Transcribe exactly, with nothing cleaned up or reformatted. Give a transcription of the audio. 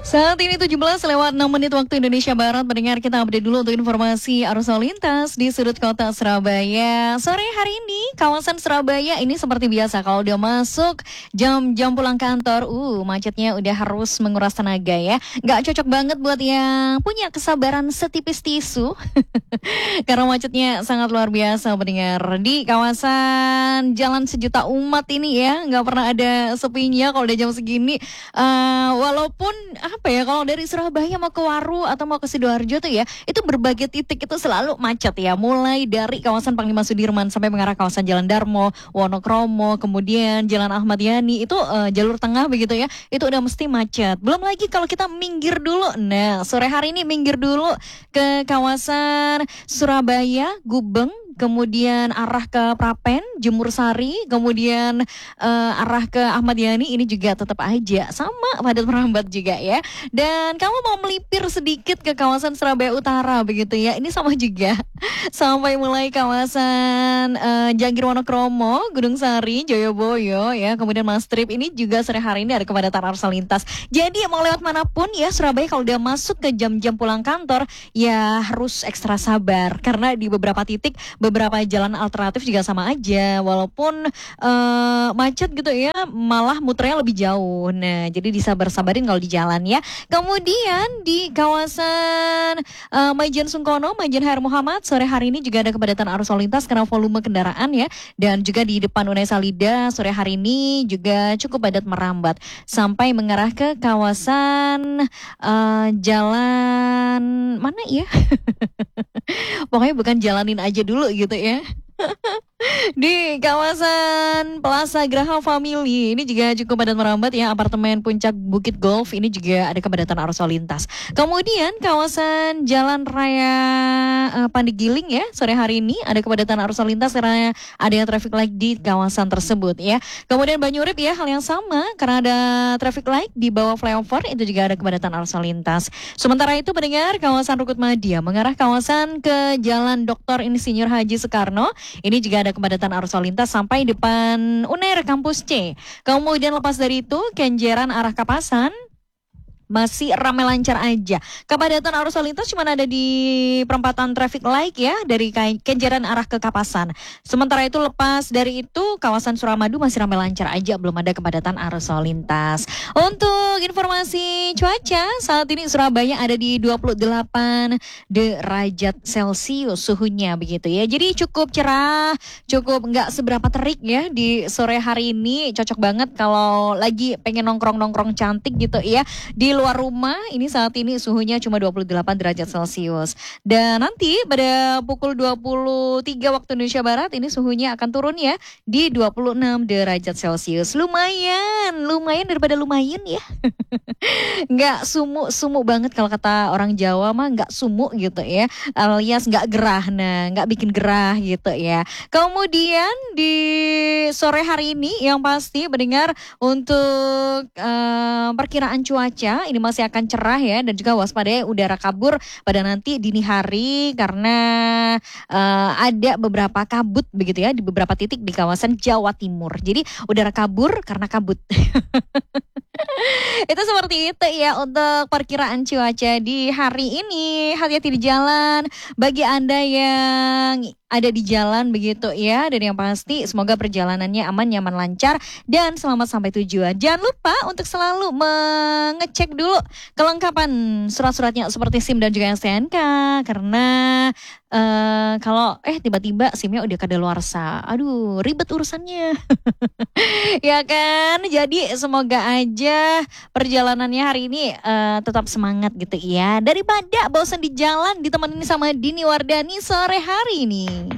Saat ini tujuh belas lewat enam menit waktu Indonesia Barat. Mendengar kita update dulu untuk informasi arus lalu lintas di sudut kota Surabaya. Sore hari ini kawasan Surabaya ini seperti biasa kalau udah masuk jam-jam pulang kantor, uh macetnya udah harus menguras tenaga ya. Gak cocok banget buat yang punya kesabaran setipis tisu. Karena macetnya sangat luar biasa mendengar di kawasan Jalan Sejuta Umat ini ya. Gak pernah ada sepinya kalau udah jam segini. Uh, walaupun apa ya, kalau dari Surabaya mau ke Waru atau mau ke Sidoarjo tuh ya, itu berbagai titik itu selalu macet ya. Mulai dari kawasan Panglima Sudirman sampai mengarah kawasan Jalan Darmo, Wonokromo, kemudian Jalan Ahmad Yani, itu uh, jalur tengah begitu ya, itu udah mesti macet. Belum lagi kalau kita minggir dulu, nah sore hari ini minggir dulu ke kawasan Surabaya, Gubeng, kemudian arah ke Prapen, Jemur Sari, kemudian uh, arah ke Ahmad Yani, ini juga tetap aja sama padat merambat juga ya. Dan kamu mau melipir sedikit ke kawasan Surabaya Utara begitu ya, ini sama juga. Sampai mulai kawasan uh, Janggir Wonokromo, Gunung Sari, Joyoboyo ya, kemudian Mastrip, ini juga sore hari ini ada kepadatan arus lalu lintas. Jadi mau lewat manapun ya Surabaya, kalau udah masuk ke jam-jam pulang kantor ya harus ekstra sabar, karena di beberapa titik beberapa jalan alternatif juga sama aja, walaupun uh, macet gitu ya, malah muternya lebih jauh. Nah, jadi disabar-sabarin kalau di jalan ya. Kemudian di kawasan uh, Maijen Sungkono, Maijen Hair Muhammad, sore hari ini juga ada kepadatan arus lalu lintas karena volume kendaraan ya. Dan juga di depan Unai Salida sore hari ini juga cukup padat merambat sampai mengarah ke kawasan uh, jalan mana ya? Pokoknya bukan jalanin aja dulu gitu ya. Di kawasan Plaza Graha Family ini juga cukup padat merambat ya. Apartemen Puncak Bukit Golf ini juga ada kepadatan arus lalu lintas. Kemudian kawasan Jalan Raya uh, Pandegiling ya, sore hari ini ada kepadatan arus lalu lintas karena ada yang traffic light di kawasan tersebut ya. Kemudian Banyurip ya, hal yang sama karena ada traffic light di bawah flyover, itu juga ada kepadatan arus lalu lintas. Sementara itu pendengar, kawasan Rukut Madia mengarah kawasan ke Jalan Doktor Insinyur Haji Soekarno, ini juga ada kepadatan arus lalu lintas sampai depan Unair Kampus C. Kemudian lepas dari itu, Kenjeran arah Kapasan masih ramai lancar aja. Kepadatan arus lalu lintas cuma ada di perempatan traffic light ya, dari Kenjeran arah ke Kapasan. Sementara itu lepas dari itu kawasan Suramadu masih ramai lancar aja, belum ada kepadatan arus lalu lintas. Untuk informasi cuaca, saat ini Surabaya ada di dua puluh delapan derajat Celcius suhunya begitu ya. Jadi cukup cerah, cukup nggak seberapa terik ya di sore hari ini. Cocok banget kalau lagi pengen nongkrong-nongkrong cantik gitu ya. Di luar rumah ini saat ini suhunya cuma dua puluh delapan derajat Celcius. Dan nanti pada pukul dua puluh tiga waktu Indonesia Barat ini suhunya akan turun ya di dua puluh enam derajat Celcius. Lumayan, lumayan daripada lumayan ya. Nggak sumuk-sumuk banget kalau kata orang Jawa mah, nggak sumuk gitu ya. Alias nggak gerah, nah nggak bikin gerah gitu ya. Kemudian di sore hari ini yang pasti mendengar untuk uh, perkiraan cuaca ini masih akan cerah ya, dan juga waspada udara kabur pada nanti dini hari karena uh, ada beberapa kabut begitu ya di beberapa titik di kawasan Jawa Timur. Jadi udara kabur karena kabut. Itu seperti itu ya untuk perkiraan cuaca di hari ini. Hati-hati di jalan bagi Anda yang ada di jalan begitu ya. Dan yang pasti semoga perjalanannya aman, nyaman, lancar dan selamat sampai tujuan. Jangan lupa untuk selalu mengecek dulu kelengkapan surat-suratnya seperti SIM dan juga S T N K, karena uh, kalau eh tiba-tiba SIM-nya udah kadaluarsa, aduh ribet urusannya. Ya kan, jadi semoga aja perjalanannya hari ini uh, tetap semangat gitu ya. Daripada bosan di jalan, ditemenin sama Dini Wardani sore hari ini.